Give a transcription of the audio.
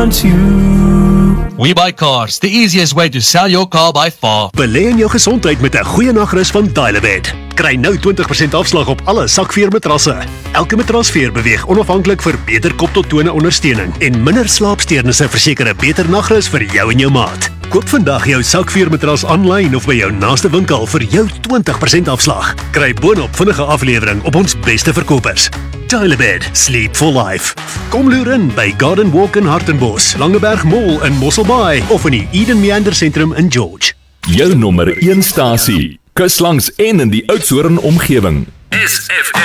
want you. We Buy Cars, the easiest way to sell your car by far. Belê in jou gesondheid met 'n goeie nagrus van Dial-A-Bed. Kry nou 20% afslag op alle sakveermatrasse. Elke matrasveer beweeg onafhanklik vir beter kop tot tone ondersteuning en minder slaapsteurnisse verseker 'n beter nagrus vir jou en jou maat. Koop vandag jou sakveermatras aanlyn of by jou naaste winkel vir jou 20% afslag. Kry boonop vinnige aflewering op ons beste verkopers. Dial-A-Bed, sleep for life. Kom loer in by Garden Walk in Hartenbos, Langeberg Mall in Mosselbaai of in die Eden Meander Sentrum in George. Jou nommer 1 stasie, kuslangs en in die Oudtshoorn omgewing. SFM.